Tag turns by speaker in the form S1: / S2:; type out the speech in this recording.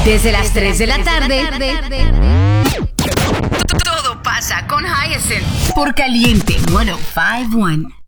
S1: Desde las 3 de la tarde. Todo pasa con Hyacinth. Por Caliente 105.1.